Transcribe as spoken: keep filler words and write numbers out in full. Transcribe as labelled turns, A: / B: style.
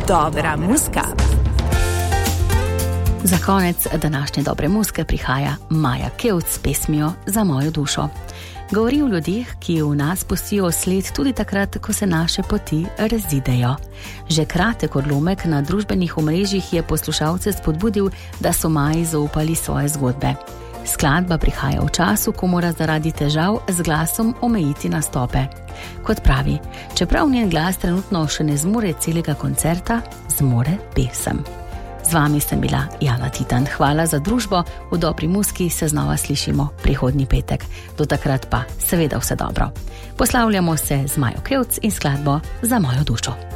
A: Dobra muska.
B: Za konec današnje dobre muske prihaja Maja Kevc s pesmijo Za mojo dušo. Govori o ljudeh, ki v nas pustijo sled tudi takrat, ko se naše poti razidejo. Že kratek odlomek na družbenih omrežjih je poslušalce spodbudil, da so Maji zaupali svoje zgodbe. Skladba prihaja v času, ko mora zaradi težav z glasom omejiti nastope. Kot pravi, čeprav njen glas trenutno še ne zmore celega koncerta, zmore pesem. Z vami sem bila Jana Titan. Hvala za družbo, v dobri muski se znova slišimo prihodnji petek. Do takrat pa seveda vse dobro. Poslavljamo se z Majo Kevc in skladbo Za mojo dušo.